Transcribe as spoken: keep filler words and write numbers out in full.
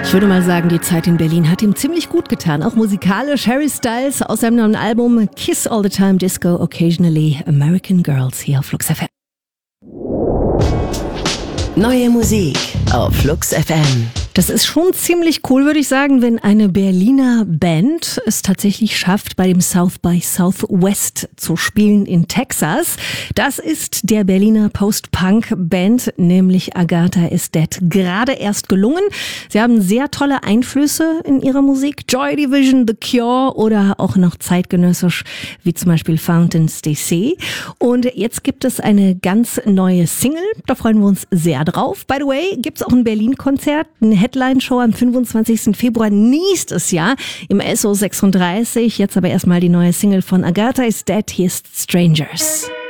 Ich würde mal sagen, die Zeit in Berlin hat ihm ziemlich gut getan. Auch musikalisch. Harry Styles aus seinem neuen Album Kiss All the Time, Disco Occasionally, American Girls hier auf Flux F M. Neue Musik auf Flux F M. Das ist schon ziemlich cool, würde ich sagen, wenn eine Berliner Band es tatsächlich schafft, bei dem South by Southwest zu spielen in Texas. Das ist der Berliner Post-Punk-Band, nämlich Agatha is Dead, gerade erst gelungen. Sie haben sehr tolle Einflüsse in ihrer Musik. Joy Division, The Cure oder auch noch zeitgenössisch, wie zum Beispiel Fountains D C. Und jetzt gibt es eine ganz neue Single. Da freuen wir uns sehr drauf. By the way, gibt es auch ein Berlin-Konzert, ein Headline-Show am fünfundzwanzigsten Februar nächstes Jahr im S O sechsunddreißig. Jetzt aber erstmal die neue Single von Agatha is Dead, hier ist Strangers.